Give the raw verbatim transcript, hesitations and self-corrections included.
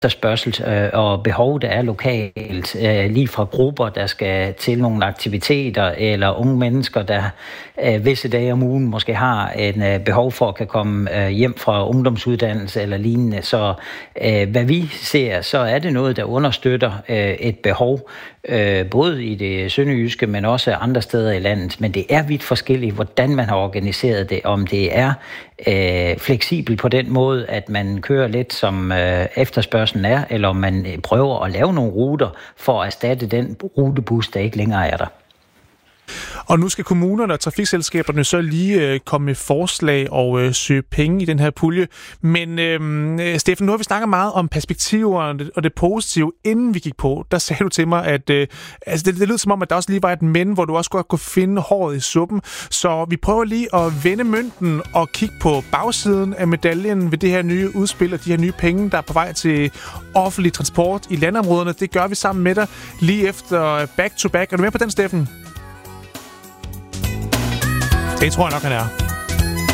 efterspørgsel øh, og behov, der er lokalt, øh, lige fra grupper, der skal til nogle aktiviteter, eller unge mennesker, der øh, visse dage om ugen måske har en øh, behov for at kan komme øh, hjem fra ungdomsuddannelse eller lignende. Så øh, hvad vi ser, så er det noget, der understøtter øh, et behov, øh, både i det sønderjyske, men også andre steder i landet. Men det er vidt forskelligt, hvordan man har organiseret det, om det er øh, fleksibelt på den måde, at man kører lidt som øh, efterspørgselen er, eller om man øh, prøver at lave nogle ruter for at erstatte den rutebus, der ikke længere er der. Og nu skal kommunerne og trafikselskaberne så lige øh, komme med forslag og øh, søge penge i den her pulje. Men øh, Steffen, nu har vi snakket meget om perspektiver og det, og det positive, inden vi gik på. Der sagde du til mig, at øh, altså det, det lød som om, at der også lige var et men, hvor du også godt kunne finde håret i suppen. Så vi prøver lige at vende mønten og kigge på bagsiden af medaljen ved det her nye udspil og de her nye penge, der er på vej til offentlig transport i landområderne. Det gør vi sammen med dig lige efter Back to Back. Er du med på den, Steffen? Det tror jeg nok, han er.